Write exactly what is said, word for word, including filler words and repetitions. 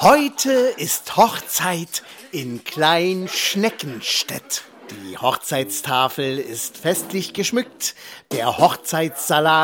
Heute ist Hochzeit in Klein Schneckenstedt. Die Hochzeitstafel ist festlich geschmückt. Der Hochzeitssalat